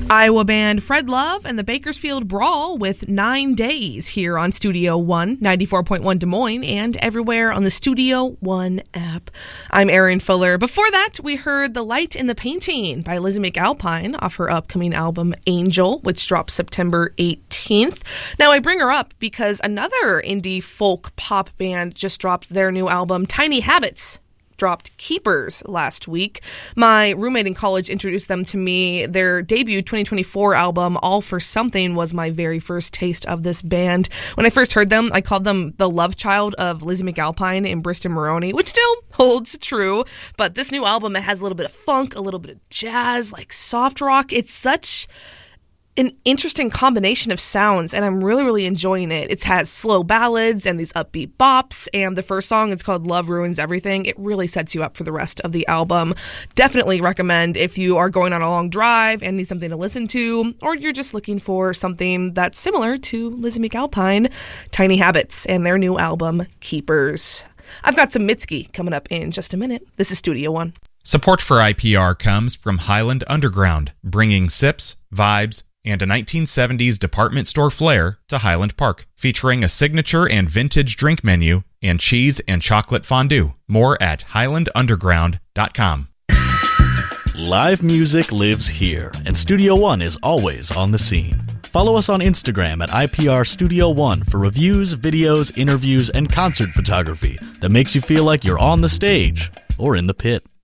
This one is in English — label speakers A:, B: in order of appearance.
A: Iowa band Fred Love and the Bakersfield Brawl with 9 Days here on Studio One, 94.1 Des Moines, and everywhere on the Studio One app. I'm Erin Fuller. Before that, we heard The Light in the Painting by Lizzie McAlpine off her upcoming album Angel, which drops September 18th. Now, I bring her up because another indie folk pop band just dropped their new album, Tiny Habits. Dropped Keepers last week. My roommate in college introduced them to me. Their debut 2024 album, All for Something, was my very first taste of this band. When I first heard them, I called them the love child of Lizzie McAlpine and Bristol Maroney, which still holds true. But this new album, it has a little bit of funk, a little bit of jazz, like soft rock. It's such an interesting combination of sounds, and I'm really, really enjoying it. It has slow ballads and these upbeat bops, and the first song is called Love Ruins Everything. It really sets you up for the rest of the album. Definitely recommend if you are going on a long drive and need something to listen to, or you're just looking for something that's similar to Lizzie McAlpine, Tiny Habits and their new album, Keepers. I've got some Mitski coming up in just a minute. This is Studio One.
B: Support for IPR comes from Highland Underground, bringing sips, vibes, and a 1970s department store flair to Highland Park, featuring a signature and vintage drink menu and cheese and chocolate fondue. More at highlandunderground.com.
C: Live music lives here, and Studio One is always on the scene. Follow us on Instagram at IPR Studio One for reviews, videos, interviews, and concert photography that makes you feel like you're on the stage or in the pit.